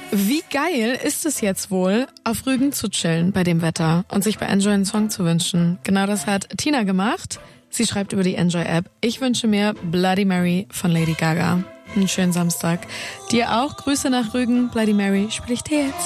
Wie geil ist es jetzt wohl, auf Rügen zu chillen bei dem Wetter und sich bei Enjoy einen Song zu wünschen? Genau das hat Tina gemacht. Sie schreibt über die Enjoy-App: Ich wünsche mir Bloody Mary von Lady Gaga. Einen schönen Samstag. Dir auch. Grüße nach Rügen. Bloody Mary spiele ich dir jetzt.